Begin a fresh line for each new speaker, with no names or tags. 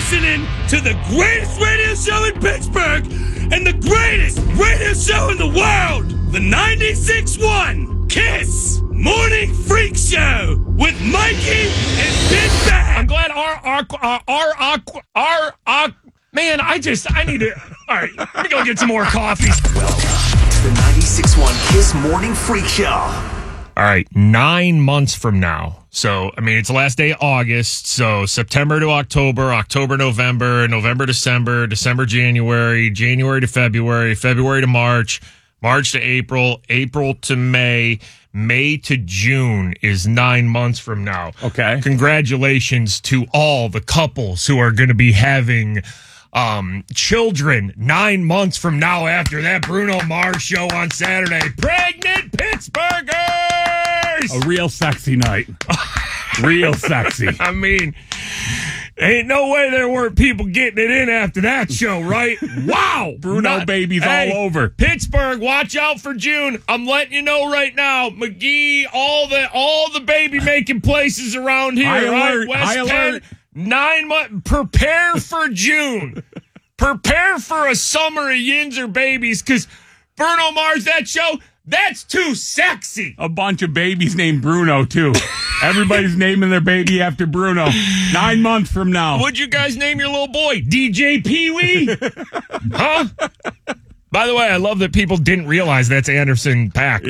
listening to the greatest radio show in Pittsburgh and the greatest radio show in the world, the 96.1 KISS Morning Freak Show with Mikey and Big Bad.
I'm glad man, I need to, all right, let me go get some more coffee.
Welcome to the 96.1 KISS Morning Freak Show.
All right, 9 months from now. So, I mean, it's the last day of August. So, September to October, October, November, November, December, December, January, January to February, February to March, March to April, April to May, May to June is 9 months from now.
Okay.
Congratulations to all the couples who are going to be having children 9 months from now after that Bruno Mars show on Saturday. Pregnant Pittsburghers!
A real sexy night. Real sexy.
I mean, ain't no way there weren't people getting it in after that show, right? Wow!
Bruno babies all over.
Pittsburgh, watch out for June. I'm letting you know right now. McGee, all the baby making places around here,
High
right?
alert,
West
high
Penn,
alert.
9 months. Prepare for June. Prepare for a summer of Yinzer babies, because Bruno Mars, that show, that's too sexy.
A bunch of babies named Bruno, too. Everybody's naming their baby after Bruno. 9 months from now.
Would you guys name your little boy DJ Pee-wee? Huh? By the way, I love that people didn't realize that's Anderson .Paak.